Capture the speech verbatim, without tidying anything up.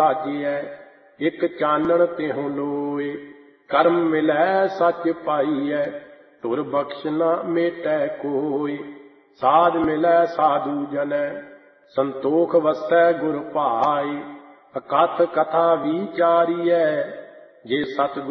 ਸਾਜਿਐ, ਇਕ ਚਾਨਣ ਤਿਹੁ ਲੋਏ। ਕਰਮ ਮਿਲੈ ਸੱਚ ਪਾਈਐ, ਧੁਰ ਬਖਸ਼ ਨ ਮੇਟੈ ਕੋਇ। ਸਾਧ ਮਿਲੈ ਸਾਧੂ ਜਨੈ, ਸੰਤੋਖ ਵਸੈ ਗੁਰ ਭਾਇ। ਅਕਥ ਕਥਾ ਵਿਚਾਰੀਐ, ਜੇ ਸਤਿਗੁਰ